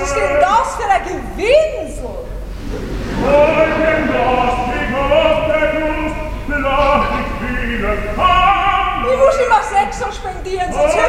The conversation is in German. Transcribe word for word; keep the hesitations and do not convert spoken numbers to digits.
ist denn das für ein Gewinsel? Ich muss immer Sechser spendieren, sonst